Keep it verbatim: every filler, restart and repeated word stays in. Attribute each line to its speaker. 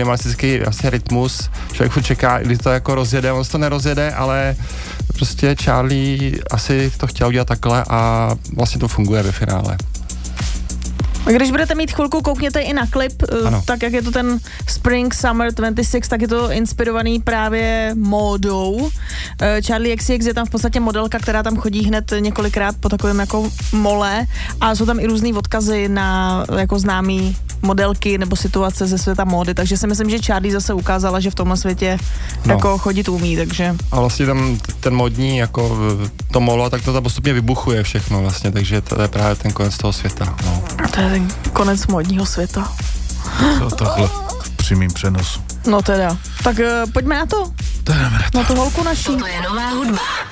Speaker 1: minimalistický vlastně rytmus, člověk furt čeká, kdy to jako rozjede, on se to nerozjede, ale prostě Charlie asi to chtěl udělat takhle a vlastně to funguje ve finále.
Speaker 2: A když budete mít chvilku, koukněte i na klip, ano. Tak jak je to ten Spring Summer dvacet šest, tak je to inspirovaný právě módou. Charlie X C X je tam v podstatě modelka, která tam chodí hned několikrát po takovém jako mole a jsou tam i různý odkazy na jako známý modelky nebo situace ze světa módy, takže si myslím, že Charlie zase ukázala, že v tomhle světě no. jako chodit umí, takže...
Speaker 1: A vlastně tam ten modní, jako to molo, tak to tam postupně vybuchuje všechno vlastně, takže to je právě ten konec toho světa. No.
Speaker 2: To je ten konec modního světa.
Speaker 3: To takhle v přímým přenosu.
Speaker 2: No teda, tak uh, pojďme na to.
Speaker 3: To jdeme na to.
Speaker 2: Na tu holku naší.
Speaker 4: To je nová hudba.